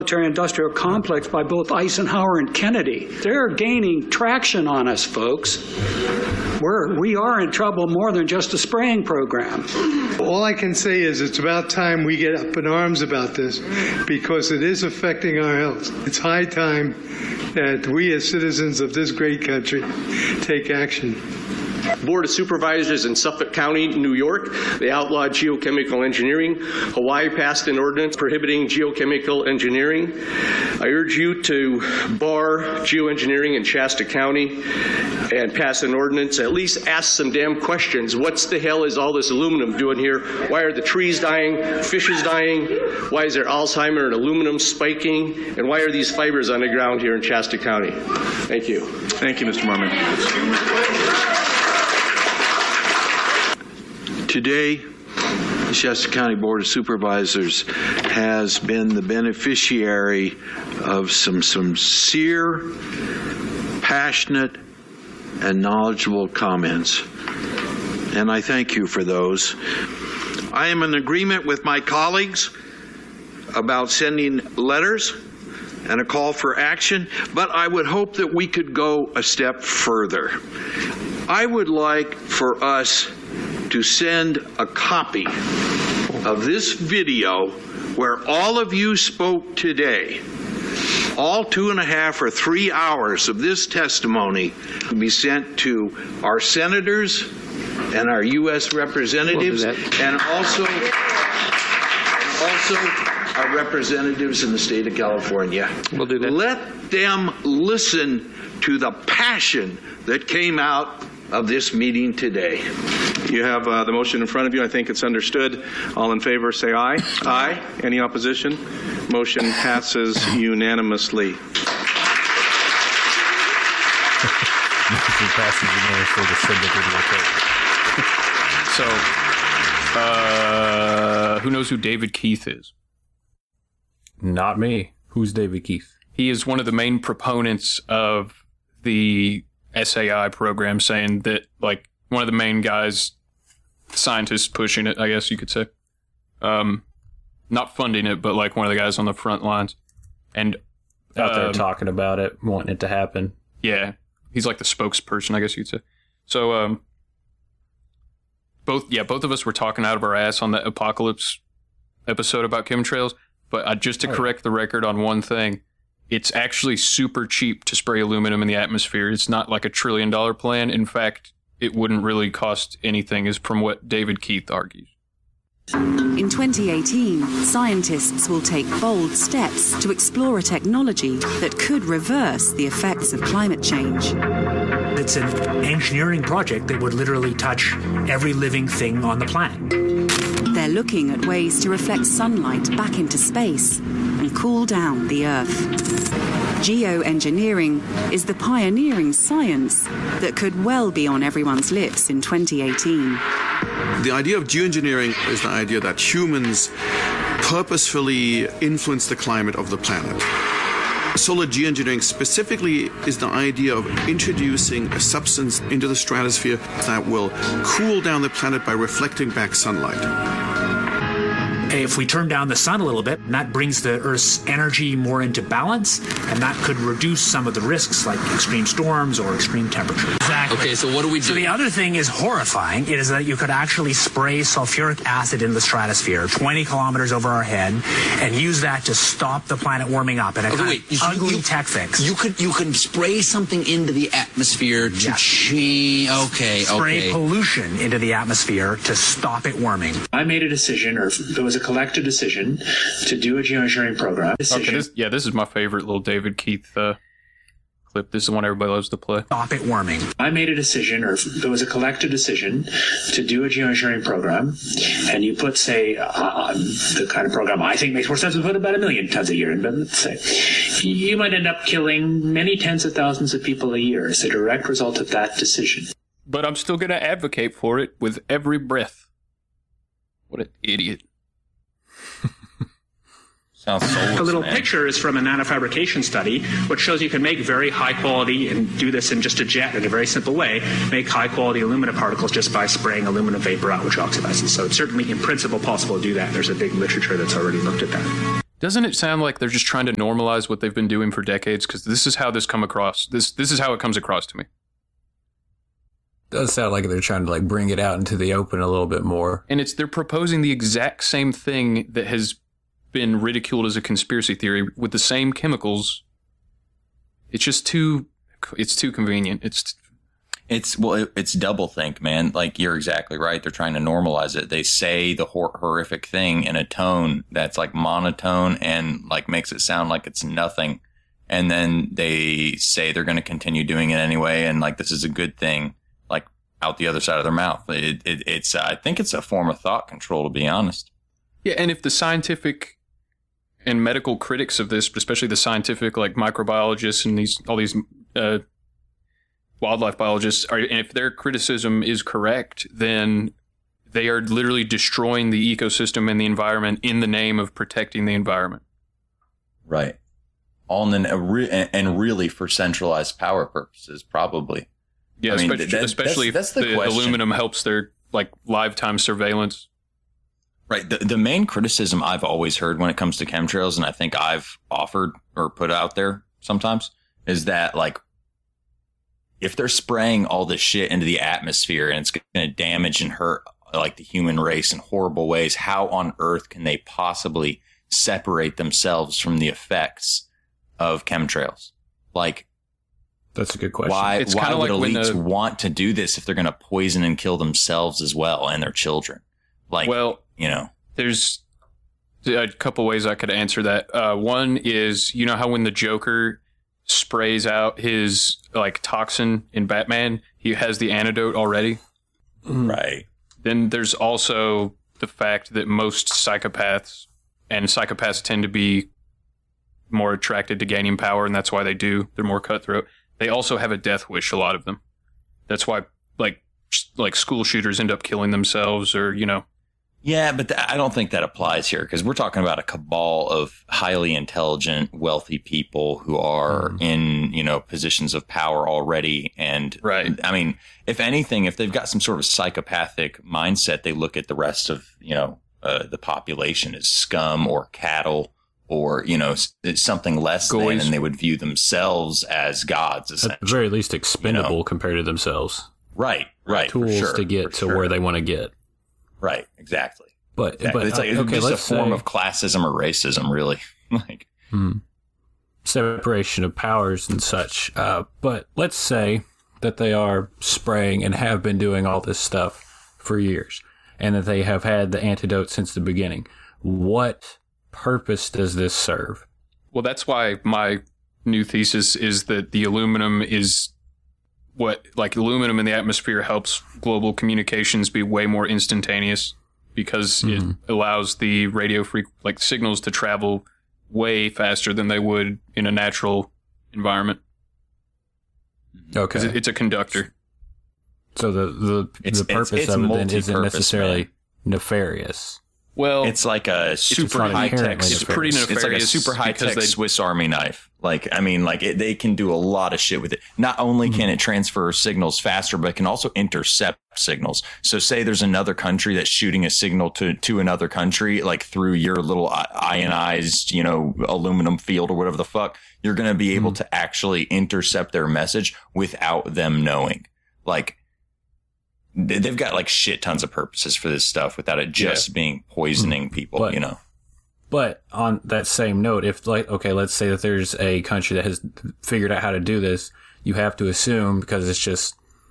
Industrial complex by both Eisenhower and Kennedy. They're gaining traction on us, folks. We are in trouble more than just a spraying program. All I can say is it's about time we get up in arms about this, because it is affecting our health. It's high time that we as citizens of this great country take action. Board of Supervisors in Suffolk County, New York, they outlawed geochemical engineering. Hawaii passed an ordinance prohibiting geochemical engineering. I urge you to bar geoengineering in Shasta County and pass an ordinance. At least ask some damn questions. What the hell is all this aluminum doing here? Why are the trees dying, fishes dying? Why is there Alzheimer and aluminum spiking? And why are these fibers on the ground here in Shasta County? Thank you. Thank you, Mr. Mormon. Today, the Shasta County Board of Supervisors has been the beneficiary of some sincere, passionate, and knowledgeable comments. And I thank you for those. I am in agreement with my colleagues about sending letters and a call for action, but I would hope that we could go a step further. I would like for us to send a copy of this video where all of you spoke today, all 2.5 or 3 hours of this testimony, to be sent to our senators and our U.S. representatives, and also our representatives in the state of California. We'll do that. Let them listen to the passion that came out of this meeting today. You have the motion in front of you. I think it's understood. All in favor, say aye. Aye. Any opposition? Motion passes unanimously. Motion passes unanimously to send the video tape. So, who knows who David Keith is? Not me. Who's David Keith? He is one of the main proponents of the SAI program, saying that, like, one of the main guys, scientists pushing it, I guess you could say. Not funding it, but like one of the guys on the front lines. And out there talking about it, wanting it to happen. Yeah. He's like the spokesperson, I guess you'd say. So, both of us were talking out of our ass on the Apocalypse episode about chemtrails, but just to correct the record on one thing, it's actually super cheap to spray aluminum in the atmosphere. It's not like $1 trillion plan. In fact, it wouldn't really cost anything, is from what David Keith argues. In 2018, scientists will take bold steps to explore a technology that could reverse the effects of climate change. It's an engineering project that would literally touch every living thing on the planet. They're looking at ways to reflect sunlight back into space and cool down the Earth. Geoengineering is the pioneering science that could well be on everyone's lips in 2018. The idea of geoengineering is the idea that humans purposefully influence the climate of the planet. Solar geoengineering specifically is the idea of introducing a substance into the stratosphere that will cool down the planet by reflecting back sunlight. If we turn down the sun a little bit, that brings the Earth's energy more into balance, and that could reduce some of the risks like extreme storms or extreme temperatures. Exactly. Okay, so what do we do? So the other thing is horrifying. It is that you could actually spray sulfuric acid in the stratosphere 20 kilometers over our head and use that to stop the planet warming up. And ugly tech fix. You could spray something into the atmosphere to change. Spray pollution into the atmosphere to stop it warming. I made a decision, or there was a collective decision, to do a geoengineering program. This is my favorite little David Keith clip. This is the one everybody loves to play. Stop it warming. I made a decision, or there was a collective decision, to do a geoengineering program, and you put, say, the kind of program I think makes more sense, we put about 1 million tons a year in, but let's say you might end up killing many tens of thousands of people a year as a direct result of that decision. But I'm still going to advocate for it with every breath. What an idiot. A little picture is from a nanofabrication study, which shows you can make very high quality, and do this in just a jet in a very simple way, make high quality aluminum particles just by spraying aluminum vapor out, which oxidizes. So it's certainly in principle possible to do that. There's a big literature that's already looked at that. Doesn't it sound like they're just trying to normalize what they've been doing for decades? Because this is how this come across. This is how it comes across to me. Does sound like they're trying to like bring it out into the open a little bit more. And they're proposing the exact same thing that has been ridiculed as a conspiracy theory with the same chemicals. It's just too convenient. It's doublethink, man. Like, you're exactly right. They're trying to normalize it. They say the horrific thing in a tone that's like monotone and like makes it sound like it's nothing. And then they say they're going to continue doing it anyway. And like, this is a good thing, like out the other side of their mouth. It's I think it's a form of thought control, to be honest. Yeah. And if the scientific and medical critics of this, but especially the scientific, like microbiologists and all these wildlife biologists, and if their criticism is correct, then they are literally destroying the ecosystem and the environment in the name of protecting the environment. Right. And really for centralized power purposes, probably. Yeah, I mean, especially if the aluminum helps their like lifetime surveillance. Right. The main criticism I've always heard when it comes to chemtrails, and I think I've offered or put out there sometimes, is that like, if they're spraying all this shit into the atmosphere and it's going to damage and hurt like the human race in horrible ways, how on earth can they possibly separate themselves from the effects of chemtrails? Like, that's a good question. Why would elites want to do this if they're going to poison and kill themselves as well and their children? Like, well, you know, there's a couple ways I could answer that. One is, you know how when the Joker sprays out his like toxin in Batman, he has the antidote already. Right. Then there's also the fact that most psychopaths tend to be more attracted to gaining power, and that's why they're more cutthroat. They also have a death wish, a lot of them. That's why like school shooters end up killing themselves, or, you know. Yeah, but I don't think that applies here, because we're talking about a cabal of highly intelligent, wealthy people who are in, you know, positions of power already. And right. I mean, if anything, if they've got some sort of psychopathic mindset, they look at the rest of, you know, the population as scum or cattle or, you know, something less than, and they would view themselves as gods, essentially. At the very least expendable, you know, compared to themselves. Right. Tools to get to where they want to get. Right, exactly. But it's like okay, just a form of classism or racism, really. Like separation of powers and such. But let's say that they are spraying and have been doing all this stuff for years, and that they have had the antidote since the beginning. What purpose does this serve? Well, that's why my new thesis is that the aluminum is aluminum in the atmosphere helps global communications be way more instantaneous, because it allows the radio signals to travel way faster than they would in a natural environment. Okay. Because it's a conductor. So the purpose of it then isn't necessarily nefarious. Well, it's like a super high tech. It's pretty nefarious. It's like a super high tech Swiss Army knife. Like, I mean, like they can do a lot of shit with it. Not only can it transfer signals faster, but it can also intercept signals. So say there's another country that's shooting a signal to another country, like through your little ionized, you know, aluminum field or whatever the fuck, you're going to be able to actually intercept their message without them knowing. Like, they've got like shit tons of purposes for this stuff without it just being poisoning people, you know. But on that same note, if let's say that there's a country that has figured out how to do this, you have to assume, because it's just,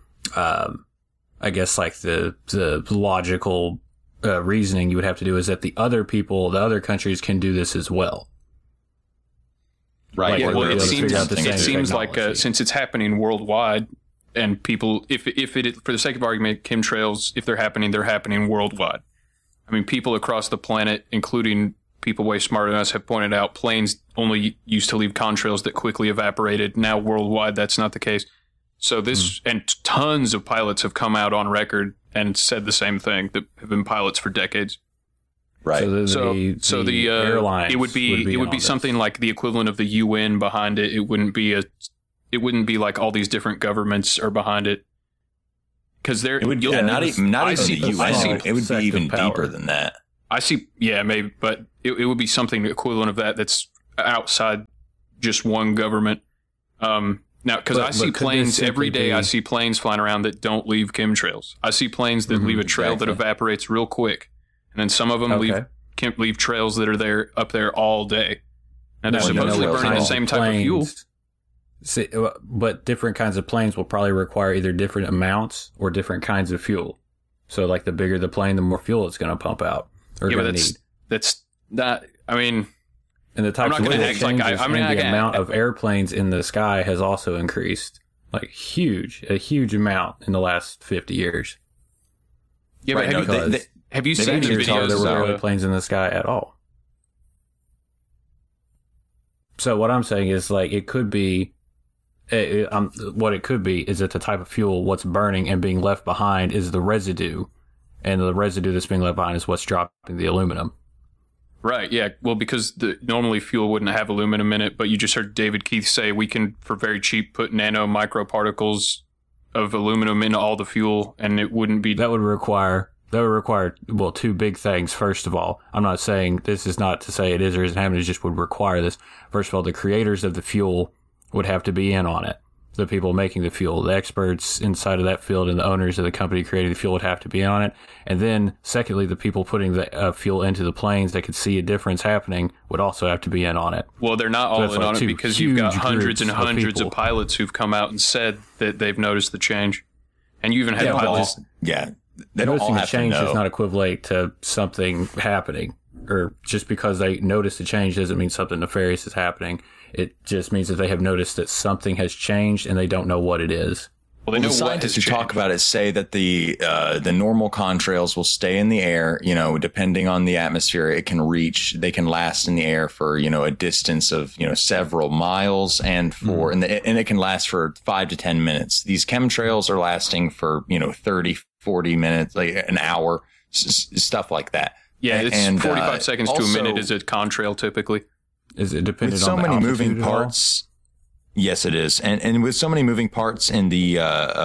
I guess like the logical reasoning you would have to do is that the other countries can do this as well. Right. Well, it seems like since it's happening worldwide, and people, if for the sake of argument, chemtrails, if they're happening worldwide. I mean, people across the planet, including people way smarter than us, have pointed out planes only used to leave contrails that quickly evaporated. Now worldwide, that's not the case. So and tons of pilots have come out on record and said the same thing, that have been pilots for decades. Right. So the airlines it would be something like the equivalent of the UN behind it. It wouldn't be like all these different governments are behind it. Because not even the UN. It would be even deeper than that. I see. Yeah, maybe, but it would be something equivalent of that. That's outside just one government. Now, because I see planes every day. I see planes flying around that don't leave chemtrails. I see planes that leave a trail that evaporates real quick, and then some of them leave trails that are up there all day. And they're supposedly burning the same type of fuel. See, but different kinds of planes will probably require either different amounts or different kinds of fuel. So, like, the bigger the plane, the more fuel it's going to pump out or going to need. That's not. I mean, and the types of fuel changes, the amount of airplanes in the sky has also increased, like a huge amount in the last 50 years. Yeah, but have you seen the videos? There were airplanes in the sky at all. So what I'm saying is, like, it could be. What it could be is that the type of fuel, what's burning and being left behind, is the residue, and the residue that's being left behind is what's dropping the aluminum. Right. Yeah. Well, because normally fuel wouldn't have aluminum in it, but you just heard David Keith say we can, for very cheap, put nano microparticles of aluminum in all the fuel, and it wouldn't be. That would require well, two big things. First of all, I'm not saying this is not to say it is or isn't happening. It just would require this. First of all, the creators of the fuel would have to be in on it. The people making the fuel, the experts inside of that field, and the owners of the company creating the fuel would have to be on it. And then, secondly, the people putting the fuel into the planes that could see a difference happening would also have to be in on it. Well, they're not all in on it because you've got hundreds and hundreds of pilots who've come out and said that they've noticed the change. And you even had pilots. They don't all have the change to know. does not equivalent to something happening. Or just because they notice the change doesn't mean something nefarious is happening. It just means that they have noticed that something has changed and they don't know what it is. Well, the scientists who talk about it say that the normal contrails will stay in the air, depending on the atmosphere. They can last in the air for, a distance of, several miles and and it can last for 5 to 10 minutes. These chemtrails are lasting for, 30, 40 minutes, like an hour, stuff like that. Yeah, it's 45 seconds to a minute is a contrail typically. Is it dependent with so on the many moving altitude parts? Yes, it is. And with so many moving parts in the,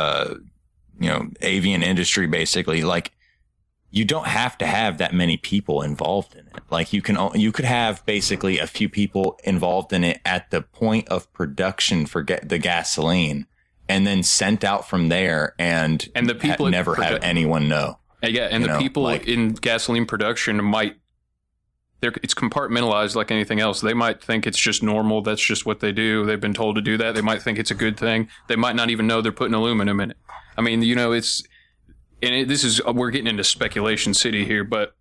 avian industry, basically, like, you don't have to have that many people involved in it. Like, you could have basically a few people involved in it at the point of production for the gasoline, and then sent out from there, and the people never have anyone know. Yeah, and the people in gasoline production it's compartmentalized like anything else. They might think it's just normal. That's just what they do. They've been told to do that. They might think it's a good thing. They might not even know they're putting aluminum in it. I mean, we're getting into speculation city here, but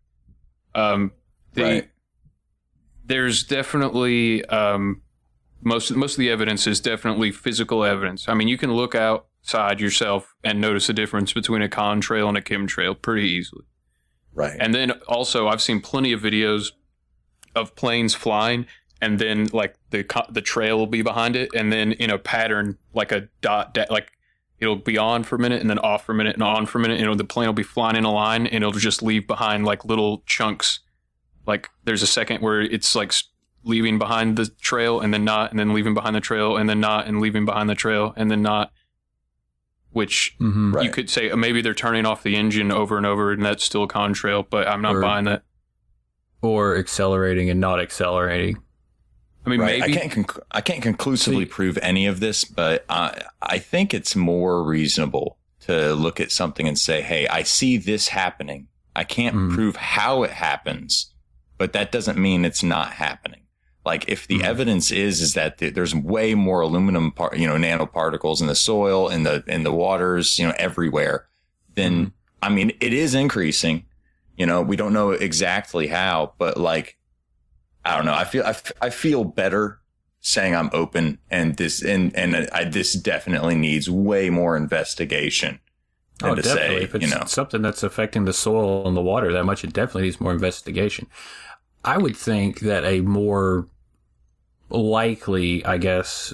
there's definitely most of the evidence is definitely physical evidence. I mean, you can look outside yourself and notice a difference between a contrail and a chemtrail pretty easily. Right. And then also I've seen plenty of videos of planes flying, and then like the trail will be behind it, and then in a pattern like a dot, like it'll be on for a minute and then off for a minute and on for a minute, and the plane will be flying in a line, and it'll just leave behind like little chunks. Like there's a second where it's like leaving behind the trail and then not, and then leaving behind the trail and then not, and leaving behind the trail and then not. Which you could say maybe they're turning off the engine over and over, and that's still a contrail, but I'm not buying that. Or accelerating and not accelerating. I mean, maybe I can't conclusively prove any of this, but I think it's more reasonable to look at something and say, "Hey, I see this happening. I can't prove how it happens, but that doesn't mean it's not happening." Like if the evidence is that there's way more aluminum, nanoparticles in the soil, in the waters, everywhere, then I mean, it is increasing. We don't know exactly how, but like, I don't know. I feel better saying I'm open, and this definitely needs way more investigation. Oh, definitely. If it's something that's affecting the soil and the water that much, it definitely needs more investigation. I would think that a more likely, I guess,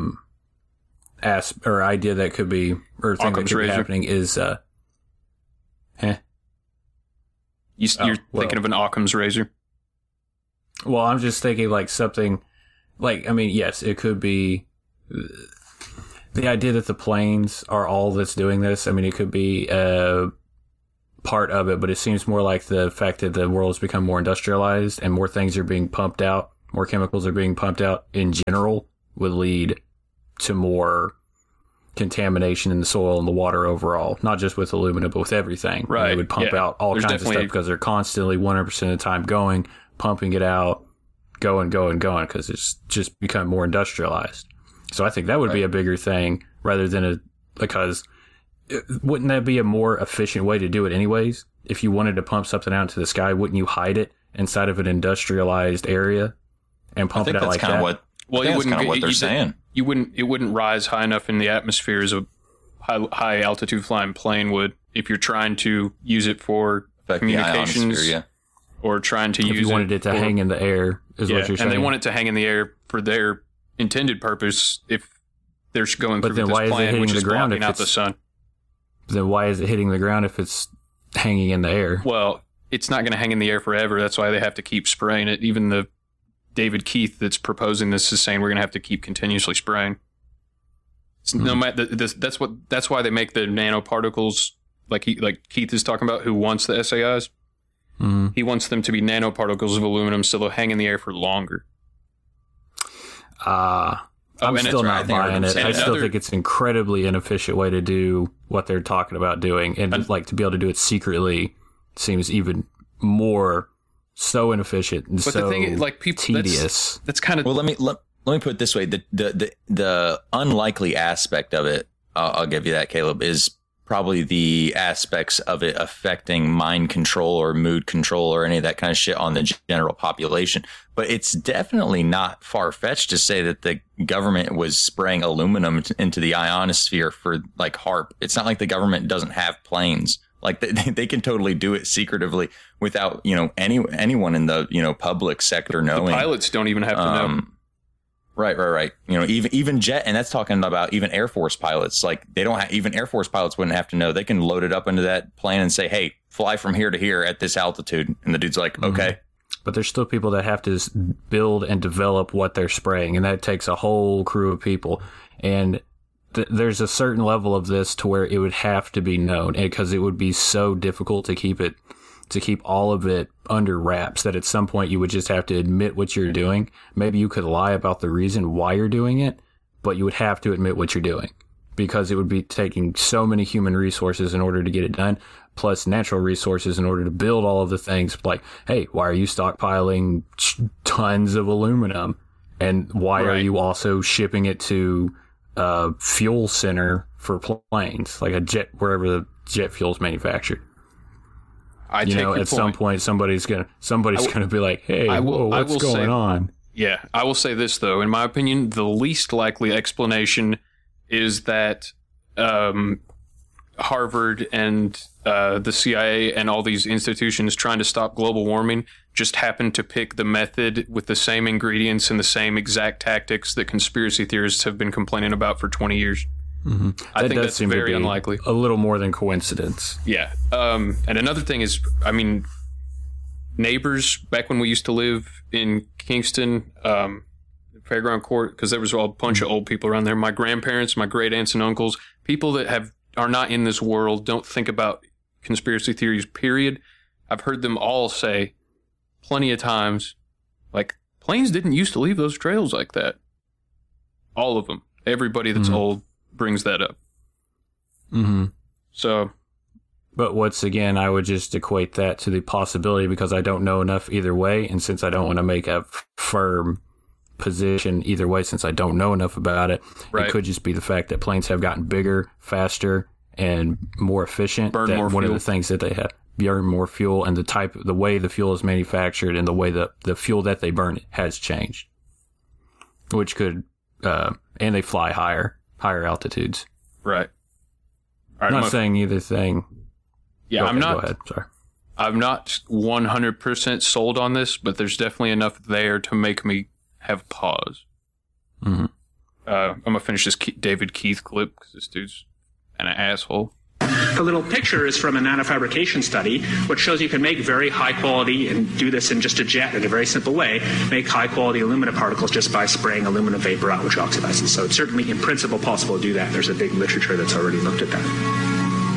idea that could be, or thing that could be happening is, You're thinking of an Occam's razor? Well, I'm just thinking like something, like, I mean, yes, it could be the idea that the planes are all that's doing this. I mean, it could be part of it, but it seems more like the fact that the world has become more industrialized and more things are being pumped out, more chemicals are being pumped out in general would lead to more contamination in the soil and the water overall, not just with aluminum, but with everything. Right. They would pump out all kinds of stuff because they're constantly 100% of the time pumping it out, going, because it's just become more industrialized. So I think that would be a bigger thing rather than because wouldn't that be a more efficient way to do it anyways? If you wanted to pump something out into the sky, wouldn't you hide it inside of an industrialized area and pump it out like that? That's kind of what they're saying. It wouldn't rise high enough in the atmosphere as a high altitude flying plane would if you're trying to use it for communications or trying to use it. If you wanted it to hang in the air, is what you're saying. And they want it to hang in the air for their intended purpose if they're going through this plan, which is blocking out the sun. Then why is it hitting the ground if it's hanging in the air? Well, it's not going to hang in the air forever. That's why they have to keep spraying it. Even the David Keith that's proposing this is saying we're going to have to keep continuously spraying. No matter that's why they make the nanoparticles like Keith is talking about, who wants the SAIs. Mm-hmm. He wants them to be nanoparticles of aluminum so they'll hang in the air for longer. I'm still not buying it. I still think it's an incredibly inefficient way to do what they're talking about doing. And to be able to do it secretly seems even more so inefficient and so tedious. That's kind of... Well, let me put it this way. The unlikely aspect of it, I'll give you that, Caleb, is probably the aspects of it affecting mind control or mood control or any of that kind of shit on the general population. But it's definitely not far-fetched to say that the government was spraying aluminum into the ionosphere for HAARP. It's not like the government doesn't have planes. They can totally do it secretively without, anyone in the, public sector knowing. The pilots don't even have to know. Right. Even jet, and that's talking about even Air Force pilots. Even Air Force pilots wouldn't have to know. They can load it up into that plane and say, "Hey, fly from here to here at this altitude," and the dude's like, "Okay." But there's still people that have to build and develop what they're spraying, and that takes a whole crew of people. And there's a certain level of this to where it would have to be known, because it would be so difficult to keep all of it under wraps that at some point you would just have to admit what you're doing. Maybe you could lie about the reason why you're doing it, but you would have to admit what you're doing, because it would be taking so many human resources in order to get it done, plus natural resources in order to build all of the things. Like, hey, why are you stockpiling tons of aluminum? And why are you also shipping it to a fuel center for planes, like a jet, wherever the jet fuel is manufactured? At some point, somebody's gonna be like, "Hey, what's going on?" Yeah, I will say this though. In my opinion, the least likely explanation is that Harvard and the CIA and all these institutions trying to stop global warming just happen to pick the method with the same ingredients and the same exact tactics that conspiracy theorists have been complaining about for 20 years. Mm-hmm. I think that's very unlikely. A little more than coincidence. Yeah. And another thing is, neighbors, back when we used to live in Kingston, Fairground Court, because there was a bunch of old people around there. My grandparents, my great aunts and uncles, people that are not in this world, don't think about conspiracy theories, period. I've heard them all say plenty of times, planes didn't used to leave those trails like that. All of them. Everybody that's old brings that up. Mm-hmm. So, but once again, I would just equate that to the possibility, because I don't know enough either way, and since I don't want to make a firm position either way, since I don't know enough about it, it could just be the fact that planes have gotten bigger, faster, and more efficient. Burn more fuel. One of the things that they have burn more fuel, and the way the fuel is manufactured and the way the fuel that they burn has changed, which could and they fly higher altitudes. Right. All right, I'm not saying either thing. Yeah, I'm not. Go ahead. Sorry. I'm not 100% sold on this, but there's definitely enough there to make me have pause. Mm-hmm. I'm going to finish this David Keith clip because this dude's an asshole. The little picture is from a nanofabrication study, which shows you can make very high quality, and do this in just a jet in a very simple way, make high quality aluminum particles just by spraying aluminum vapor out, which oxidizes. So it's certainly in principle possible to do that. There's a big literature that's already looked at that.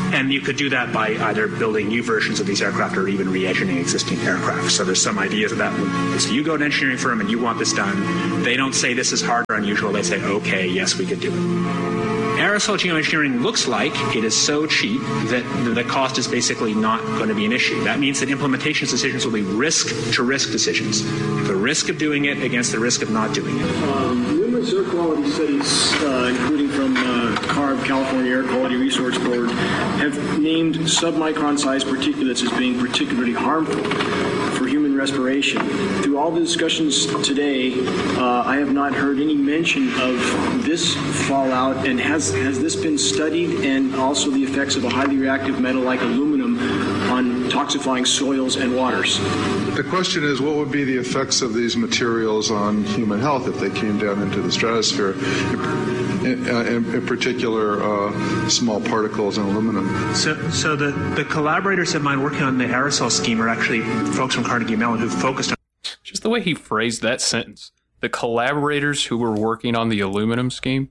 And you could do that by either building new versions of these aircraft or even re-engineering existing aircraft. So there's some ideas of that. So you go to an engineering firm and you want this done. They don't say this is hard or unusual. They say, okay, yes, we could do it. Aerosol geoengineering looks like it is so cheap that the cost is basically not going to be an issue. That means that implementation decisions will be risk-to-risk decisions. The risk of doing it against the risk of not doing it. Numerous air quality studies, including from CARB, California Air Quality Resource Board, have named submicron-sized particulates as being particularly harmful for human respiration. Through all the discussions today, I have not heard any mention of this fallout, and has this been studied, and also the effects of a highly reactive metal like aluminum on toxifying soils and waters? The question is, what would be the effects of these materials on human health if they came down into the stratosphere, in particular small particles and aluminum? So the collaborators of mine working on the aerosol scheme are actually folks from Carnegie Mellon who focused on... Just the way he phrased that sentence. The collaborators who were working on the aluminum scheme?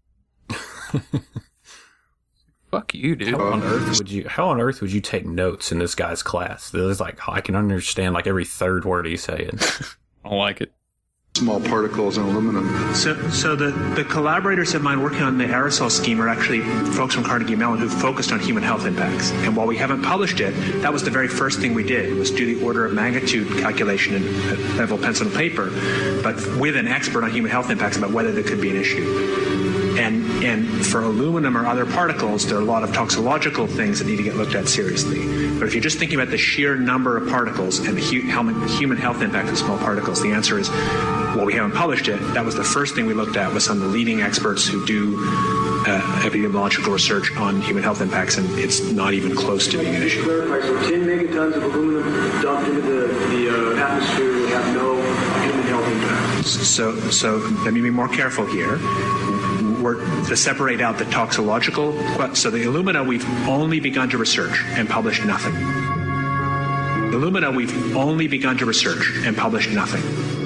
Fuck you, dude. How on earth would you take notes in this guy's class? There's like, I can understand like every third word he's saying. I don't like it. Small particles and aluminum. So the collaborators of mine working on the aerosol scheme are actually folks from Carnegie Mellon who focused on human health impacts. And while we haven't published it, that was the very first thing we did, was do the order of magnitude calculation in level pencil and paper, but with an expert on human health impacts about whether there could be an issue. And for aluminum or other particles, there are a lot of toxicological things that need to get looked at seriously. But if you're just thinking about the sheer number of particles and the human health impact of small particles, the answer is, well, we haven't published it. That was the first thing we looked at with some of the leading experts who do epidemiological research on human health impacts, and it's not even close to being an issue. Clarify, so 10 megatons of aluminum dumped into the atmosphere would have no human health impact. So let me be more careful here. To separate out the toxicological, so the alumina we've only begun to research and published nothing. Alumina we've only begun to research and published nothing.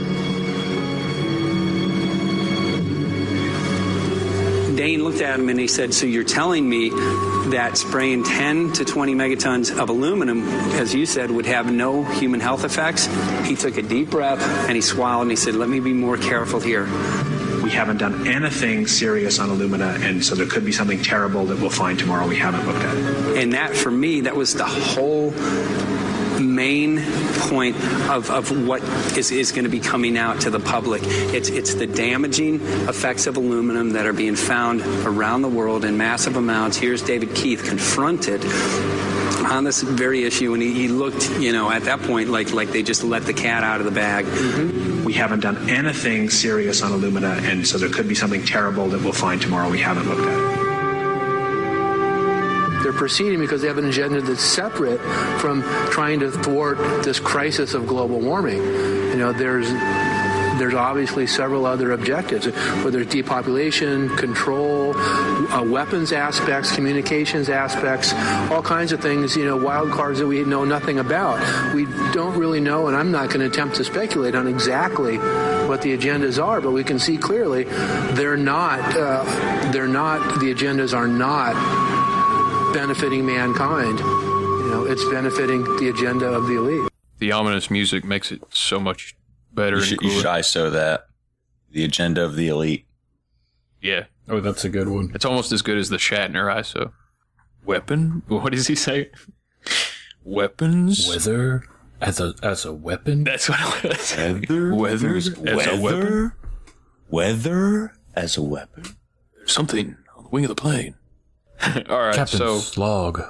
Dane looked at him and he said, so you're telling me that spraying 10 to 20 megatons of aluminum, as you said, would have no human health effects? He took a deep breath and he swallowed and he said, let me be more careful here. We haven't done anything serious on alumina, and so there could be something terrible that we'll find tomorrow we haven't looked at it. And that, for me, that was the whole main point of what is going to be coming out to the public. It's the damaging effects of aluminum that are being found around the world in massive amounts. Here's David Keith confronted on this very issue, and he looked, at that point like they just let the cat out of the bag. Mm-hmm. We haven't done anything serious on alumina, and so there could be something terrible that we'll find tomorrow we haven't looked at it. They're proceeding because they have an agenda that's separate from trying to thwart this crisis of global warming. There's obviously several other objectives, whether it's depopulation, control, weapons aspects, communications aspects, all kinds of things, wild cards that we know nothing about. We don't really know, and I'm not going to attempt to speculate on exactly what the agendas are, but we can see clearly the agendas are not benefiting mankind. It's benefiting the agenda of the elite. The ominous music makes it so much better. You should ISO that. The agenda of the elite. Yeah. Oh, that's a good one. It's almost as good as the Shatner ISO. Weapon? What does he say? Weapons? Weather as a weapon? That's what it was. Weather as a weapon? Weather as a weapon? Something on the wing of the plane. All right, Captain so Slog.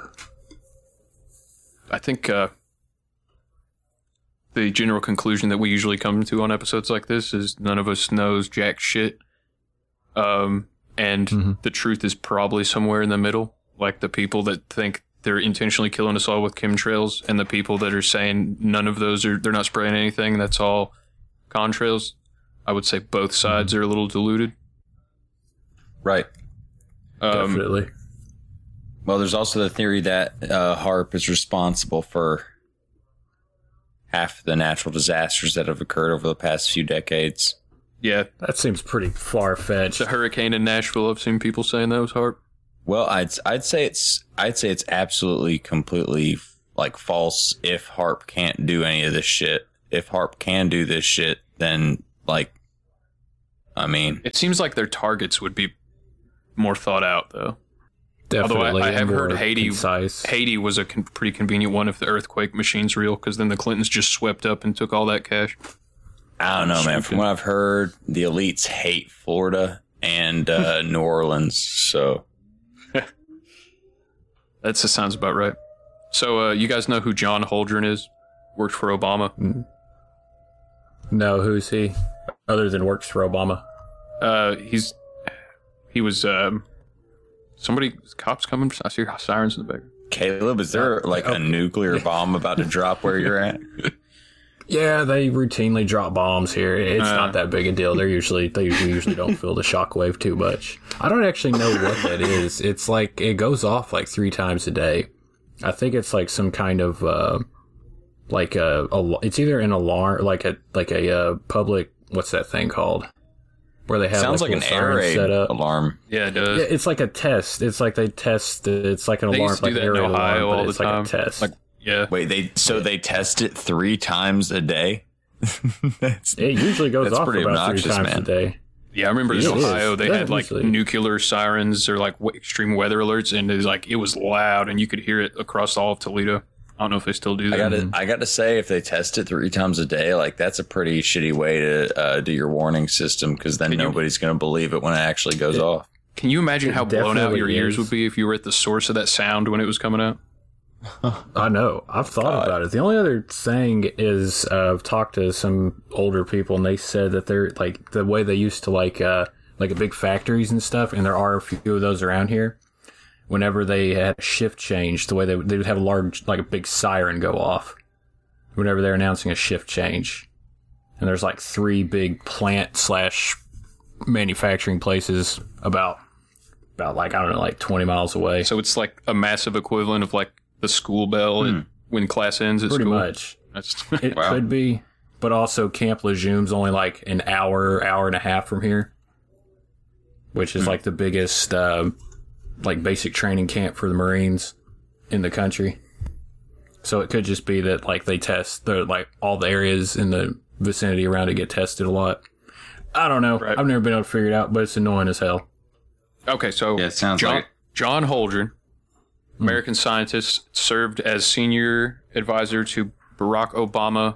I think the general conclusion that we usually come to on episodes like this is none of us knows jack shit. And the truth is probably somewhere in the middle. Like the people that think they're intentionally killing us all with chemtrails, and the people that are saying none of those they're not spraying anything, that's all contrails. I would say both sides are a little diluted. Right. Definitely. Well, there's also the theory that HAARP is responsible for half the natural disasters that have occurred over the past few decades. Yeah. That seems pretty far-fetched. The hurricane in Nashville, I've seen people saying that was HAARP. Well, I'd say it's absolutely completely like false if HARP can't do any of this shit. If HARP can do this shit, then like, I mean, it seems like their targets would be more thought out, though. Definitely. Although I have heard Haiti was a pretty convenient one if the earthquake machine's real, because then the Clintons just swept up and took all that cash. I don't know, man. From what I've heard, the elites hate Florida and New Orleans, so that sounds about right. So you guys know who John Holdren is? Worked for Obama. No, who's he? Other than works for Obama. He was somebody. Cops coming. I see sirens in the back. Caleb, is there like a nuclear bomb about to drop where you're at? Yeah, they routinely drop bombs here. It's not that big a deal. They usually don't feel the shockwave too much. I don't actually know what that is. It's like it goes off like 3 times a day. I think it's like some kind of it's either an alarm, like a public, what's that thing called? Where they have sounds like an air raid alarm. Yeah, it does. Yeah, it's like a test. It's like they test. It's like an they alarm, used to do like that an in air raid Ohio alarm, all but it's the time. like a test. Yeah. Wait, they test it 3 times a day? It usually goes off about 3 times a day. Yeah, I remember in Ohio they had like nuclear sirens or like extreme weather alerts, and it was loud, and you could hear it across all of Toledo. I don't know if they still do that. I got to say, if they test it 3 times a day, like that's a pretty shitty way to do your warning system, because then nobody's going to believe it when it actually goes off. Can you imagine how blown out your ears would be if you were at the source of that sound when it was coming out? I know. I've thought about it. The only other thing is I've talked to some older people, and they said that they're like the way they used to like big factories and stuff, and there are a few of those around here. Whenever they had a shift change, the way they would have a big siren go off whenever they're announcing a shift change. And there's like 3 big plant / manufacturing places about like, I don't know, like 20 miles away. So it's like a massive equivalent of like the school bell when class ends at Pretty school. much. It could be, but also Camp Lejeune's only like an hour and a half from here, which is like the biggest like basic training camp for the Marines in the country. So it could just be that like they test all the areas in the vicinity around it get tested a lot. I don't know. Right. I've never been able to figure it out, but it's annoying as hell. Okay, so yeah, it sounds John Holdren, American scientist, served as senior advisor to Barack Obama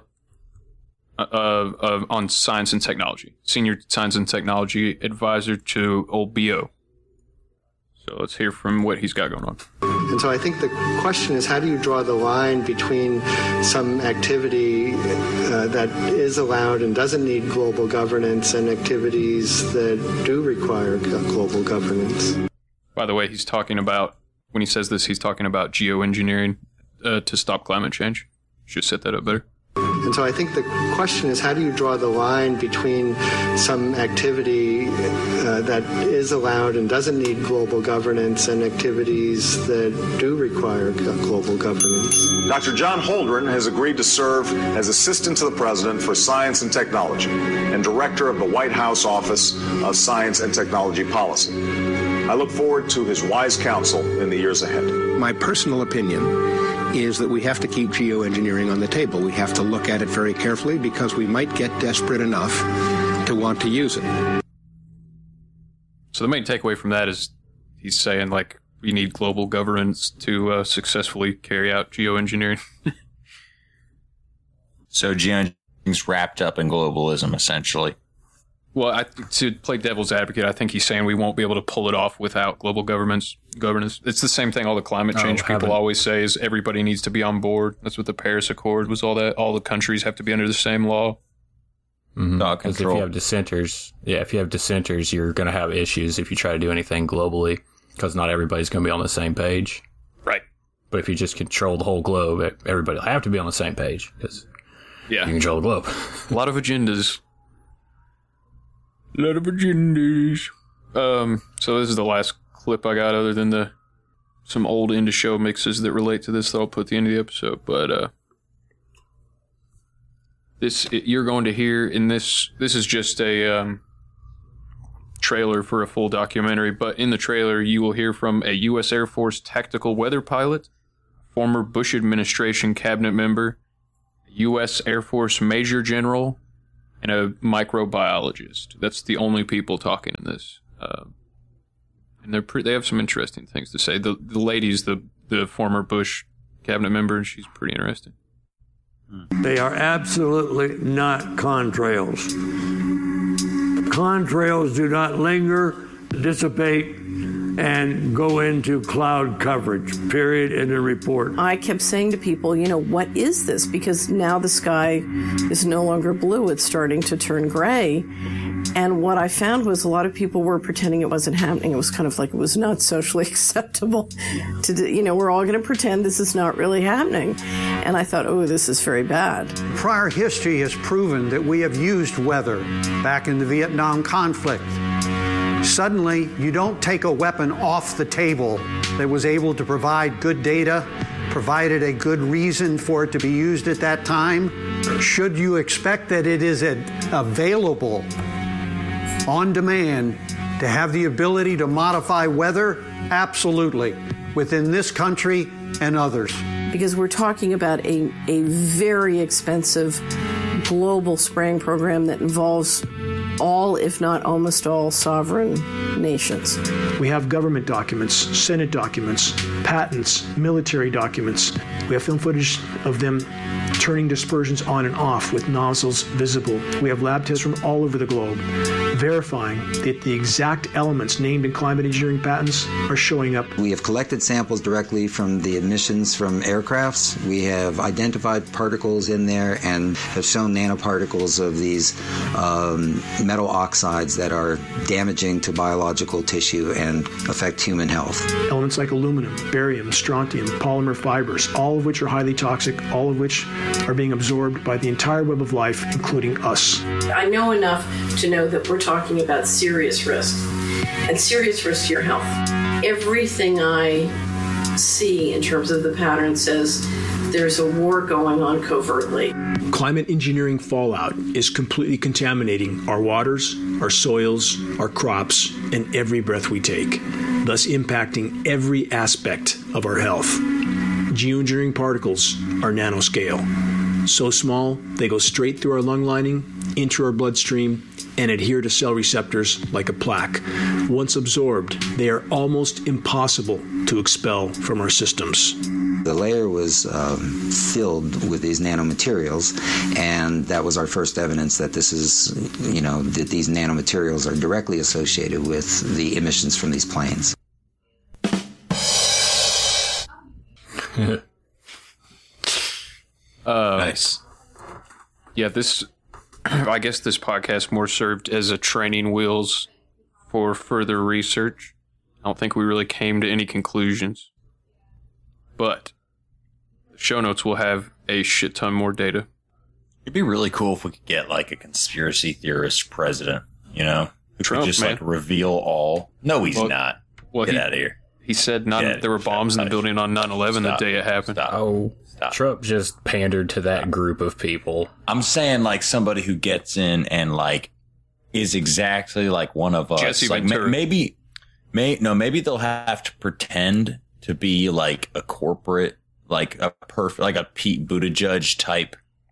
on science and technology. Senior science and technology advisor to old BO. So let's hear from what he's got going on. And so I think the question is, how do you draw the line between some activity that is allowed and doesn't need global governance and activities that do require global governance? By the way, when he says this, he's talking about geoengineering to stop climate change. Should set that up better. And so I think the question is, how do you draw the line between some activity that is allowed and doesn't need global governance and activities that do require global governance? Dr. John Holdren has agreed to serve as Assistant to the President for Science and Technology and Director of the White House Office of Science and Technology Policy. I look forward to his wise counsel in the years ahead. My personal opinion is that we have to keep geoengineering on the table. We have to look at it very carefully because we might get desperate enough to want to use it. So the main takeaway from that is he's saying, like, we need global governance to successfully carry out geoengineering. So geoengineering's wrapped up in globalism, essentially. Well, to play devil's advocate, I think he's saying we won't be able to pull it off without global governance. It's the same thing all the climate change people always say is everybody needs to be on board. That's what the Paris Accord was all that. All the countries have to be under the same law. Because if you have dissenters, you're going to have issues if you try to do anything globally, because not everybody's going to be on the same page. Right. But if you just control the whole globe, everybody will have to be on the same page, because you control the globe. A lot of agendas. So this is the last clip I got, other than some old Indie Show mixes that relate to this that I'll put at the end of the episode. But you're going to hear in this is just a trailer for a full documentary, but in the trailer you will hear from a U.S. Air Force tactical weather pilot, former Bush administration cabinet member, U.S. Air Force Major General, and a microbiologist. That's the only people talking in this. And they have some interesting things to say. The lady's the former Bush cabinet member, and she's pretty interesting. They are absolutely not contrails. Contrails do not linger, dissipate, and go into cloud coverage, period, in the report. I kept saying to people, what is this? Because now the sky is no longer blue, it's starting to turn gray. And what I found was a lot of people were pretending it wasn't happening. It was kind of like it was not socially acceptable to do, we're all going to pretend this is not really happening. And I thought, oh, this is very bad. Prior history has proven that we have used weather back in the Vietnam conflict. Suddenly, you don't take a weapon off the table that was able to provide good data, provided a good reason for it to be used at that time. Should you expect that it is available on demand to have the ability to modify weather? Absolutely, within this country and others. Because we're talking about a very expensive global spraying program that involves all, if not almost all, sovereign nations. We have government documents, Senate documents, patents, military documents. We have film footage of them turning dispersions on and off with nozzles visible. We have lab tests from all over the globe verifying that the exact elements named in climate engineering patents are showing up. We have collected samples directly from the emissions from aircrafts. We have identified particles in there and have shown nanoparticles of these metal oxides that are damaging to biological tissue and affect human health. Elements like aluminum, barium, strontium, polymer fibers, all of which are highly toxic, all of which are being absorbed by the entire web of life, including us. I know enough to know that we're talking about serious risk, and serious risk to your health. Everything I see in terms of the pattern says there's a war going on covertly. Climate engineering fallout is completely contaminating our waters, our soils, our crops, and every breath we take, thus impacting every aspect of our health. Geoengineering particles are nanoscale. So small, they go straight through our lung lining, into our bloodstream, and adhere to cell receptors like a plaque. Once absorbed, they are almost impossible to expel from our systems. The layer was filled with these nanomaterials, and that was our first evidence that this is, that these nanomaterials are directly associated with the emissions from these planes. Nice. Yeah, I guess this podcast more served as a training wheels for further research. I don't think we really came to any conclusions. But the show notes will have a shit ton more data. It'd be really cool if we could get like a conspiracy theorist president, who Trump, could just man. like reveal all. No, he's not. Get out of here. He said there were bombs in the building on 9/11 the day it happened. Oh, Trump just pandered to that group of people. I'm saying like somebody who gets in and like is exactly like one of us. Jesse like Ventura. maybe they'll have to pretend to be like a corporate, like a Pete Buttigieg type,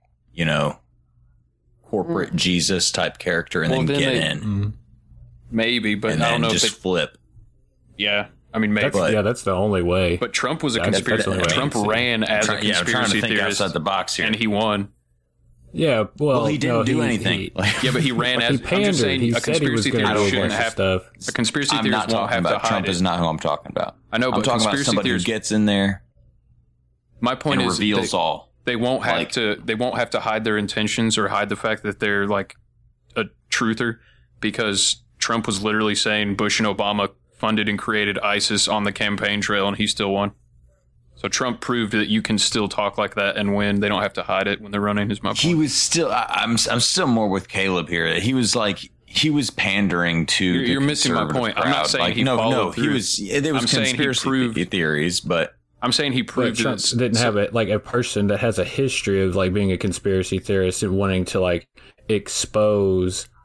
corporate Jesus type character, and then get in. Maybe, but and I don't then know just if flip. Yeah. I mean, maybe. That's the only way. But Trump was a That's conspiracy. the only way. Trump ran as a I'm trying to conspiracy think theorist outside the box here. and he won. Yeah, well, he didn't do anything. Yeah, but he ran as. He pandered. I'm just saying, He a said he was conspiracy gonna theorist do a shouldn't bunch of have stuff. A conspiracy I'm theorist not won't talking have to about hide Trump. it. Is not who I'm talking about. I know, I'm but talking about conspiracy somebody who theorists. gets in there. My point and is, reveals all. They won't have to. They won't have to hide their intentions or hide the fact that they're like a truther, because Trump was literally saying Bush and Obama funded and created ISIS on the campaign trail, and he still won. So Trump proved that you can still talk like that and win. They don't have to hide it when they're running. Is my point. He was still. I'm still more with Caleb here. He was pandering to. You're the missing my conservative point. crowd. I'm not saying like, he no. followed He through. was. There was I'm saying he conspiracy proved theories, but I'm saying he proved But Trump that didn't have a person that has a history of like being a conspiracy theorist and wanting to like expose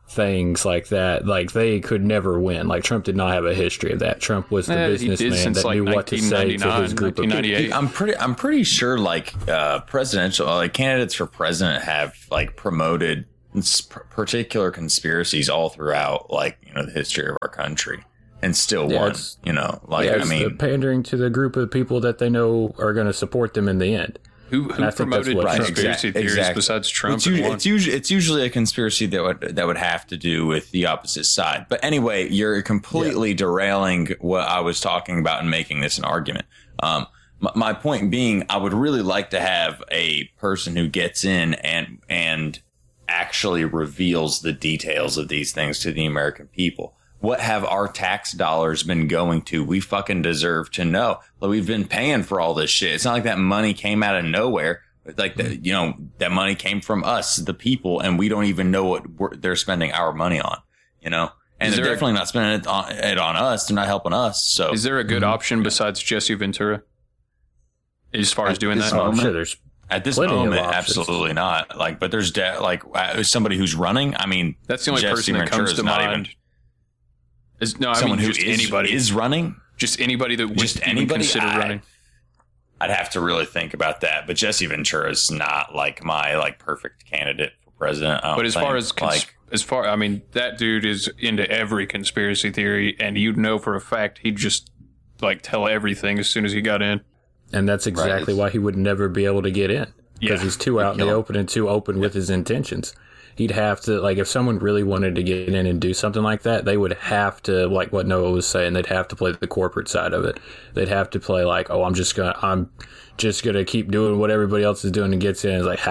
things like that, like they could never win. Like Trump did not have a history of that. Trump was the businessman that knew what to say to his group of people. I'm pretty sure like presidential like candidates for president have like promoted particular conspiracies all throughout like the history of our country and still won. I mean, pandering to the group of people that they know are going to support them in the end. Who promoted conspiracy theories besides Trump? It's usually a conspiracy that would have to do with the opposite side. But anyway, you're completely derailing what I was talking about and making this an argument. My point being, I would really like to have a person who gets in and actually reveals the details of these things to the American people. What have our tax dollars been going to? We fucking deserve to know. Like, we've been paying for all this shit. It's not like that money came out of nowhere. Like that money came from us, the people, and we don't even know what they're spending our money on, And they're definitely not spending it on us. They're not helping us. So is there a good option besides Jesse Ventura? As far as doing that? At this moment, absolutely not. Like, but there's somebody who's running. I mean, that's the only person that comes to mind. Someone who is running? Just anybody that would even consider running. I'd have to really think about that. But Jesse Ventura is not like my perfect candidate for president. But as far as that dude is into every conspiracy theory, and for a fact he'd just tell everything as soon as he got in. And that's exactly why he would never be able to get in, because he's too out in the open and too open with his intentions. He'd have to, if someone really wanted to get in and do something like that, they would have to, like what Noah was saying, they'd have to play the corporate side of it. They'd have to play I'm just gonna keep doing what everybody else is doing and gets in. It's like,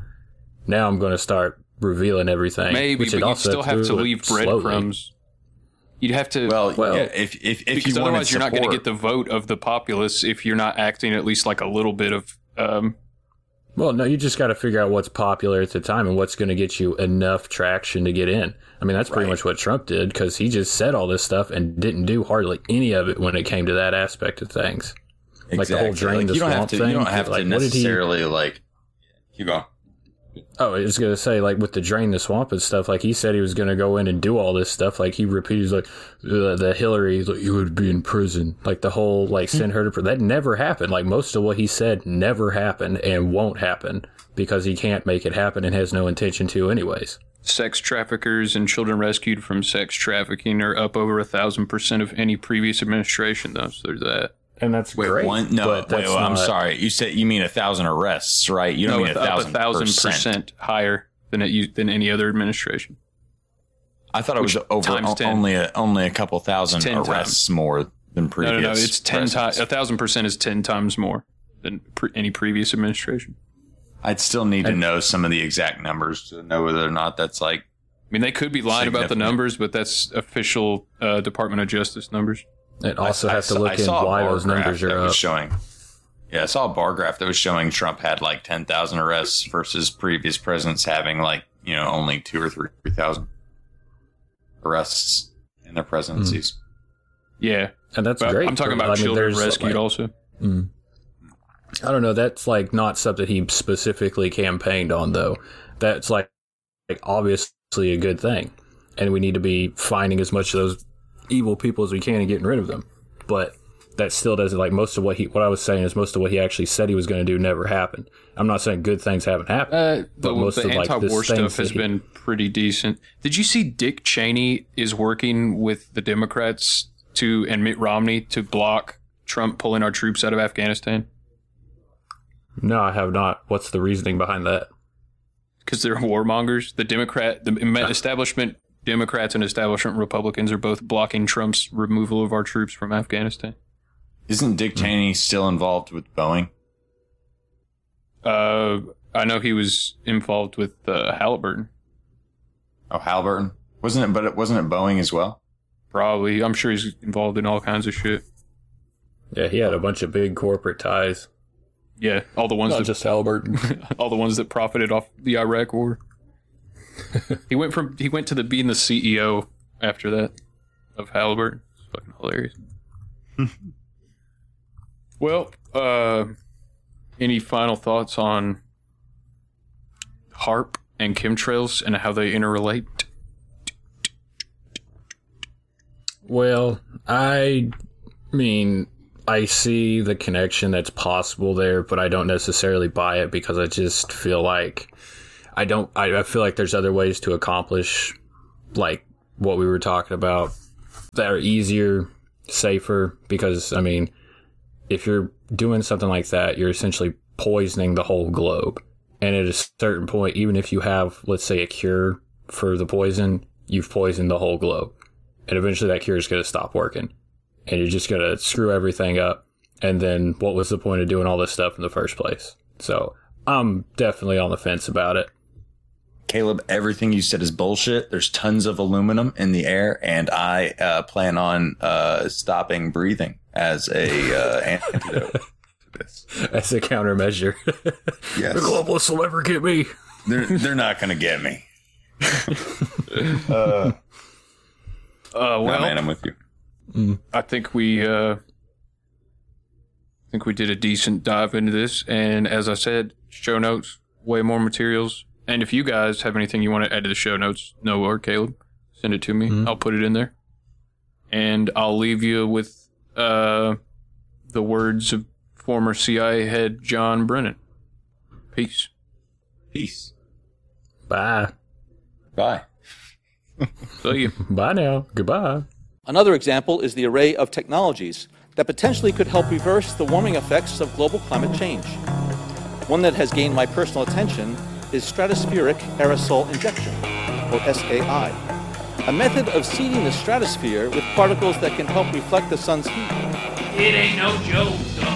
now I'm gonna start revealing everything. Maybe, but you'd still have to leave breadcrumbs. You'd have to, if because otherwise you're not going to get the vote of the populace if you're not acting at least like a little bit of. Well, no, you just got to figure out what's popular at the time and what's going to get you enough traction to get in. I mean, that's pretty much what Trump did, because he just said all this stuff and didn't do hardly any of it when it came to that aspect of things. Exactly. Like the whole drain the swamp thing. You don't have to necessarily keep going. Oh, I was going to say, with the drain the swamp and stuff, he said he was going to go in and do all this stuff. He repeated, the Hillary, you would be in prison. The whole, send her to prison. That never happened. Most of what he said never happened and won't happen because he can't make it happen and has no intention to anyways. Sex traffickers and children rescued from sex trafficking are up over 1,000% of any previous administration, though, so there's that. And that's great. I'm sorry. You mean 1,000 arrests, right? You don't mean 1,000% higher than any other administration. I thought it was only a couple thousand arrests more than previous. No, it's 10 times. 1,000% is 10 times more than any previous administration. I'd still need to know some of the exact numbers to know whether or not that's I mean, they could be lying about the numbers, but that's official Department of Justice numbers. It also has to look in why those numbers are up. I saw a bar graph that was showing Trump had 10,000 arrests versus previous presidents having only 2,000 or 3,000 arrests in their presidencies. Yeah, and that's great. I'm talking about children rescued also. I don't know. That's not something he specifically campaigned on, though. That's obviously a good thing, and we need to be finding as much of those evil people as we can and getting rid of them. But that still doesn't most of what I was saying is most of what he actually said he was going to do never happened. I'm not saying good things haven't happened, but most of anti-war stuff has been pretty decent. Did you see Dick Cheney is working with the Democrats and Mitt Romney to block Trump pulling our troops out of Afghanistan? No, I have not. What's the reasoning behind that? Because they're warmongers. The establishment Democrats and establishment Republicans are both blocking Trump's removal of our troops from Afghanistan. Isn't Dick Cheney still involved with Boeing? I know he was involved with Halliburton. Oh, Halliburton? Wasn't it Boeing as well? Probably. I'm sure he's involved in all kinds of shit. Yeah, he had a bunch of big corporate ties. Yeah, all the ones not just Halliburton. All the ones that profited off the Iraq War. He went to being the CEO after that of Halliburton. It's fucking hilarious. Well, any final thoughts on HAARP and chemtrails and how they interrelate? Well, I mean, I see the connection that's possible there, but I don't necessarily buy it because I just feel like I feel like there's other ways to accomplish like what we were talking about that are easier, safer, because I mean, if you're doing something like that, you're essentially poisoning the whole globe. And at a certain point, even if you have, let's say, a cure for the poison, you've poisoned the whole globe. And eventually that cure is going to stop working. And you're just going to screw everything up. And then what was the point of doing all this stuff in the first place? So I'm definitely on the fence about it. Caleb, everything you said is bullshit. There's tons of aluminum in the air, and I plan on stopping breathing as a antidote to this. As a countermeasure. Yes. The globalists will never get me. They're not going to get me. Well, man, I'm with you. I think we did a decent dive into this, and as I said, show notes, way more materials. And if you guys have anything you want to add to the show notes, Noah or Caleb, send it to me. I'll put it in there. And I'll leave you with the words of former CIA head John Brennan. Peace. Peace. Bye. Bye. See you. Bye now. Goodbye. Another example is the array of technologies that potentially could help reverse the warming effects of global climate change. One that has gained my personal attention is stratospheric aerosol injection, or SAI, a method of seeding the stratosphere with particles that can help reflect the sun's heat. It ain't no joke, dog.